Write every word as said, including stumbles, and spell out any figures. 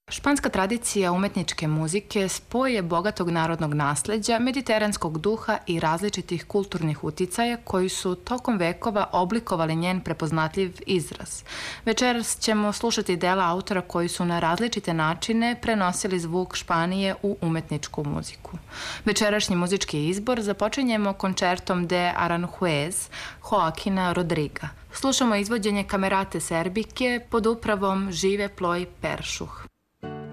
Španska tradicija umetničke muzike spoj je bogatog narodnog nasleđa, mediteranskog duha i različitih kulturnih uticaja koji su tokom vekova oblikovali njen prepoznatljiv izraz. Večeras ćemo slušati dela autora koji su na različite načine prenosili zvuk Španije u umetničku muziku. Večerašnji muzički izbor započinjemo koncertom de Aranjuez Joaquina Rodriga. Slušamo izvođenje Kamerate Serbike pod upravom Žive Ploj Peršuh.